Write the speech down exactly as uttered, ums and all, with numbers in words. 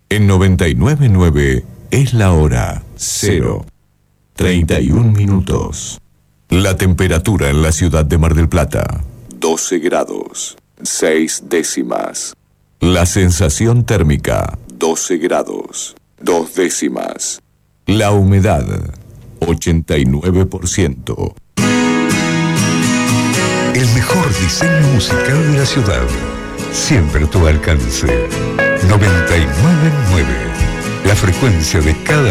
En noventa y nueve punto nueve es la hora cero, treinta y un minutos. La temperatura en la ciudad de Mar del Plata, doce grados, seis décimas. La sensación térmica, doce grados, dos décimas. La humedad, ochenta y nueve por ciento. El mejor diseño musical de la ciudad, siempre a tu alcance. noventa y nueve punto nueve, la frecuencia de cada